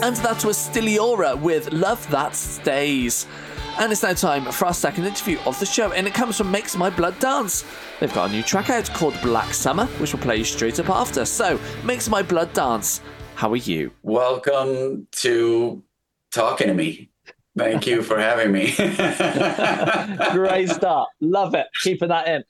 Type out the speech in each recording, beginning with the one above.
And that was Stiliora with Love That Stays. And it's now time for our second interview of the show, and it comes from Makes My Blood Dance. They've got a new track out called Black Summer, which will play you straight up after. So, Makes My Blood Dance, how are you? Welcome to Talking to Me. Thank you for having me. Great start. Love it. Keeping that in.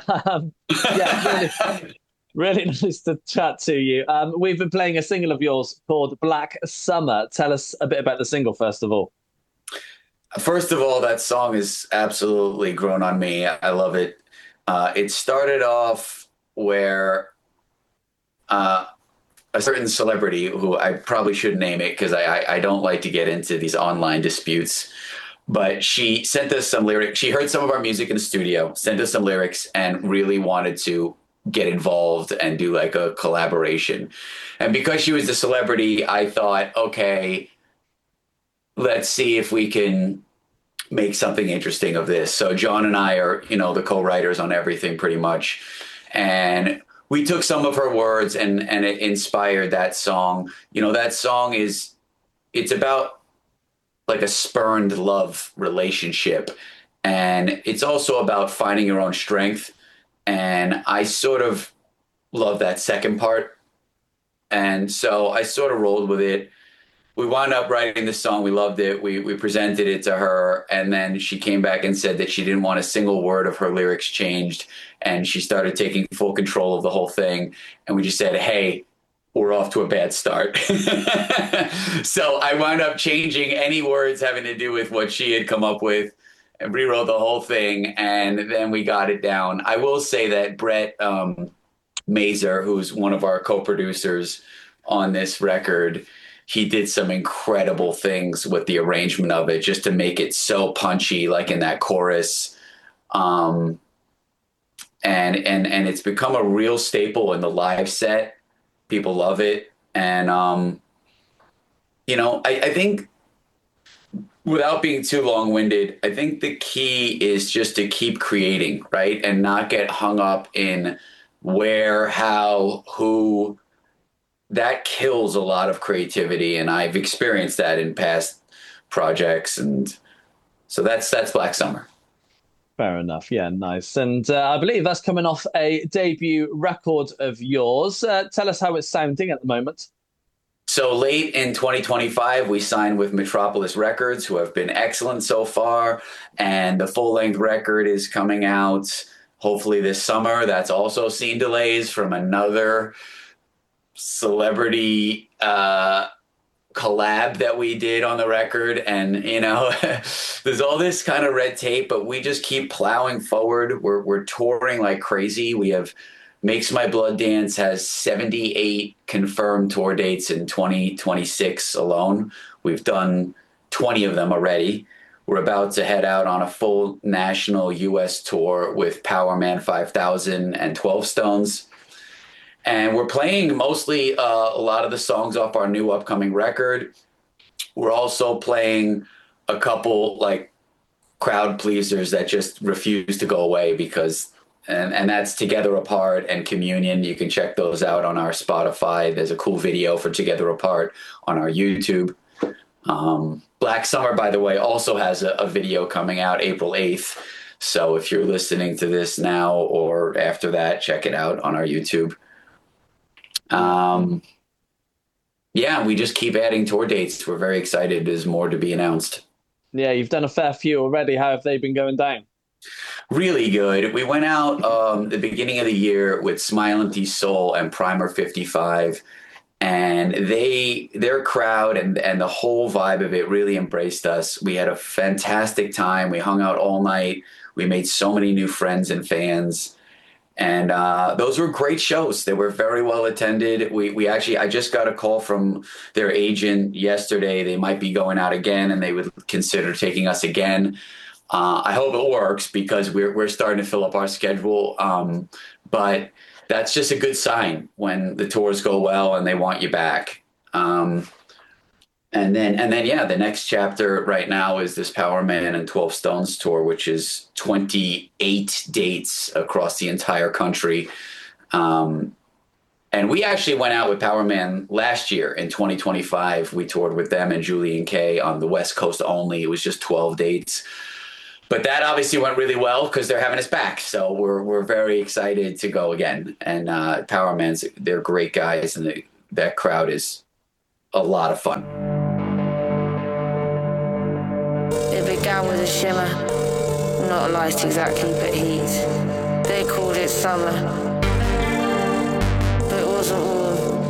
Really nice to chat to you. We've been playing a single of yours called Black Summer. Tell us a bit about the single, first of all. First of all, that song is absolutely grown on me. I love it. It started off where a certain celebrity, who I probably should name it because I don't like to get into these online disputes, but she sent us some lyrics. She heard some of our music in the studio, sent us some lyrics, and really wanted to get involved and do like a collaboration. And because she was a celebrity, I thought, okay, let's see if we can make something interesting of this. So John and I are, the co-writers on everything pretty much. And we took some of her words and it inspired that song. That song it's about like a spurned love relationship. And it's also about finding your own strength. And I sort of love that second part. And so I sort of rolled with it. We wound up writing the song. We loved it. We presented it to her. And then she came back and said that she didn't want a single word of her lyrics changed. And she started taking full control of the whole thing. And we just said, hey, we're off to a bad start. So I wound up changing any words having to do with what she had come up with and rewrote the whole thing. And then we got it down. I will say that Brett Mazer, who's one of our co-producers on this record, he did some incredible things with the arrangement of it just to make it so punchy, like in that chorus. And it's become a real staple in the live set. People love it. And, I think without being too long-winded, I think the key is just to keep creating, right? And not get hung up in where, how, who. That kills a lot of creativity, and I've experienced that in past projects, and so that's Black Summer. Fair enough. Yeah, nice. And I believe that's coming off a debut record of yours. Tell us how it's sounding at the moment. So late in 2025, we signed with Metropolis Records, who have been excellent so far, and the full-length record is coming out hopefully this summer. That's also seen delays from another celebrity collab that we did on the record, and there's all this kind of red tape, but we just keep plowing forward. We're touring like crazy. We have Makes My Blood Dance has 78 confirmed tour dates in 2026 alone. We've done 20 of them already. We're about to head out on a full national US tour with Power Man 5000 and 12 Stones. And we're playing mostly a lot of the songs off our new upcoming record. We're also playing a couple like crowd pleasers that just refuse to go away and that's Together Apart and Communion. You can check those out on our Spotify. There's a cool video for Together Apart on our YouTube. Black Summer, by the way, also has a video coming out April 8th. So if you're listening to this now or after that, check it out on our YouTube. We just keep adding tour dates. We're very excited. There's more to be announced. Yeah, you've done a fair few already. How have they been going down? Really good. We went out the beginning of the year with Smile Empty Soul and Primer 55, and their crowd and the whole vibe of it really embraced us. We had a fantastic time. We hung out all night. We made so many new friends and fans. And those were great shows. They were very well attended. I just got a call from their agent yesterday. They might be going out again, and they would consider taking us again. I hope it works because we're starting to fill up our schedule. But that's just a good sign when the tours go well and they want you back. And then, the next chapter right now is this Power Man and 12 Stones tour, which is 28 dates across the entire country. And we actually went out with Power Man last year in 2025. We toured with them and Julian Kay on the West Coast only. It was just 12 dates. But that obviously went really well because they're having us back. So we're very excited to go again. And Power Man's, they're great guys, and that crowd is a lot of fun. It began with a shimmer, not light exactly, but heat. They called it summer, but it wasn't warm.